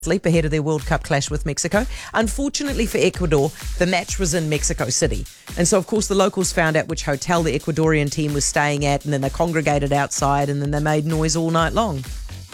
Sleep ahead of their World Cup clash with Mexico. Unfortunately for Ecuador, the match was in Mexico City. And so, of course, the locals found out which hotel the Ecuadorian team was staying at, and then they congregated outside, and then they made noise all night long.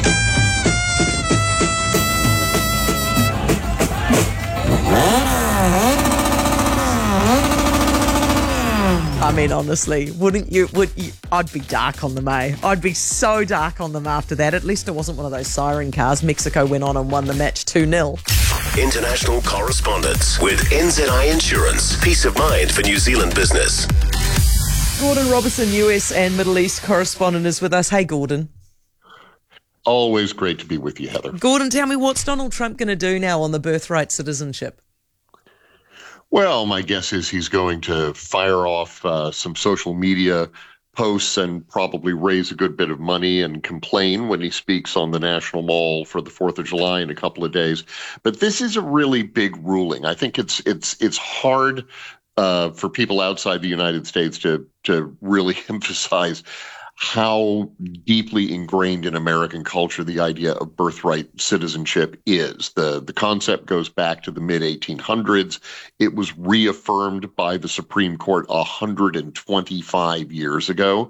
I mean, honestly, wouldn't you? I'd be dark on them, eh? I'd be so dark on them after that. At least it wasn't one of those siren cars. Mexico went on and won the match 2-0. International correspondence with NZI Insurance. Peace of mind for New Zealand business. Gordon Robertson, US and Middle East correspondent, is with us. Hey, Gordon. Always great to be with you, Heather. Gordon, tell me, what's Donald Trump going to do now on the birthright citizenship? Well, my guess is he's going to fire off some social media posts and probably raise a good bit of money and complain when he speaks on the National Mall for the 4th of July in a couple of days. But this is a really big ruling. I think it's hard for people outside the United States to really emphasize how deeply ingrained in American culture the idea of birthright citizenship is. The concept goes back to the mid-1800s. It was reaffirmed by the Supreme Court 125 years ago.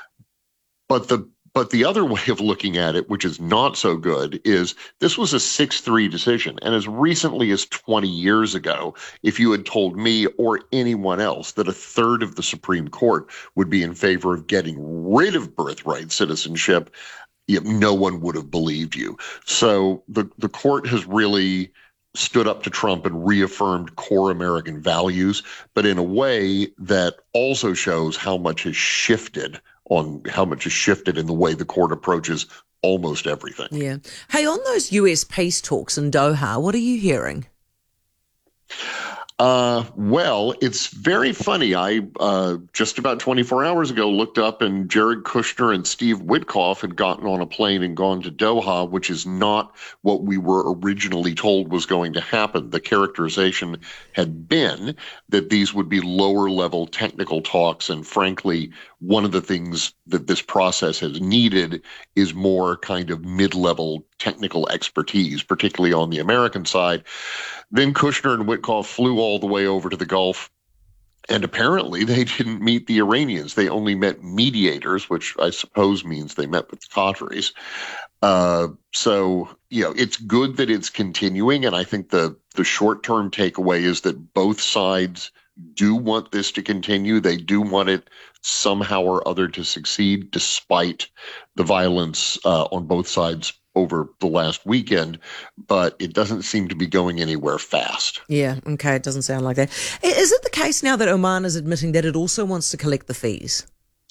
But the other way of looking at it, which is not so good, is this was a 6-3 decision. And as recently as 20 years ago, if you had told me or anyone else that a third of the Supreme Court would be in favor of getting rid of birthright citizenship, no one would have believed you. So the court has really stood up to Trump and reaffirmed core American values, but in a way that also shows how much has shifted in the way the court approaches almost everything. Yeah. Hey, on those US peace talks in Doha, what are you hearing? Well, it's very funny. I just about 24 hours ago looked up and Jared Kushner and Steve Witkoff had gotten on a plane and gone to Doha, which is not what we were originally told was going to happen. The characterization had been that these would be lower level technical talks. And frankly, one of the things that this process has needed is more kind of mid-level technical expertise, particularly on the American side. Then Kushner and Witkoff flew all the way over to the Gulf, and apparently they didn't meet the Iranians. They only met mediators, which I suppose means they met with the Qataris. So, it's good that it's continuing, and I think the short-term takeaway is that both sides do want this to continue. They do want it somehow or other to succeed, despite the violence on both sides over the last weekend, but it doesn't seem to be going anywhere fast. Yeah, okay, it doesn't sound like that. Is it the case now that Oman is admitting that it also wants to collect the fees?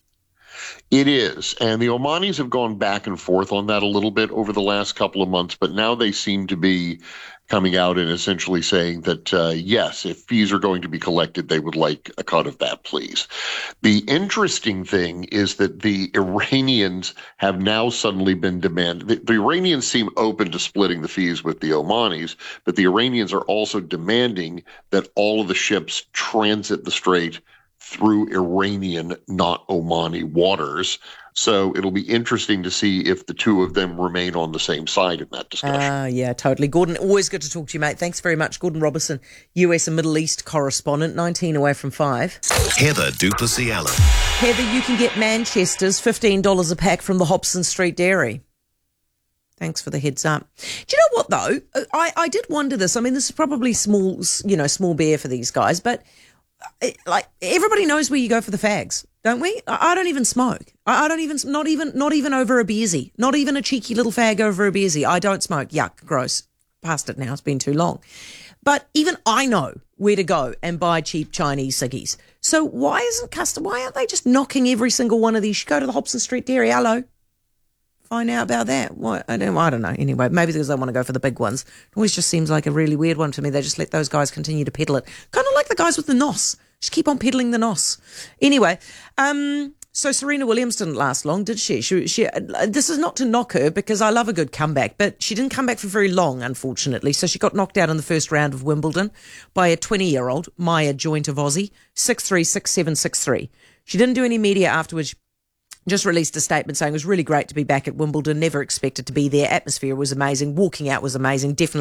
It is, and the Omanis have gone back and forth on that a little bit over the last couple of months, but now they seem to be coming out and essentially saying that, yes, if fees are going to be collected, they would like a cut of that, please. The interesting thing is that the Iranians have now suddenly been demanded. The Iranians seem open to splitting the fees with the Omanis, but the Iranians are also demanding that all of the ships transit the strait through Iranian, not Omani waters. So it'll be interesting to see if the two of them remain on the same side in that discussion. Yeah, totally. Gordon, always good to talk to you, mate. Thanks very much. Gordon Robertson, US and Middle East correspondent, 19 away from 5. Heather Duplessis Allen. Heather, you can get Manchester's $15 a pack from the Hobson Street Dairy. Thanks for the heads up. Do you know what, though? I did wonder this. I mean, this is probably small beer for these guys, but everybody knows where you go for the fags, don't we? I don't even smoke. I don't even, not even over a beersy, not even a cheeky little fag over a beersy. I don't smoke. Yuck, gross. Past it now. It's been too long. But even I know where to go and buy cheap Chinese ciggies. So why aren't they just knocking every single one of these? Go to the Hobson Street Dairy. Hello. Find out about that. What? I don't know. Anyway, maybe because they want to go for the big ones. It always just seems like a really weird one to me. They just let those guys continue to peddle it. Kind of like the guys with the NOS. Just keep on peddling the NOS. Anyway, so Serena Williams didn't last long, did she? She this is not to knock her because I love a good comeback, but she didn't come back for very long, unfortunately. So she got knocked out in the first round of Wimbledon by a 20-year-old, Maya Joint of Aussie, 6-3, 6-7, 6-3. She didn't do any media afterwards. just released a statement saying it was really great to be back at Wimbledon. Never expected to be there. Atmosphere was amazing. Walking out was amazing. Definitely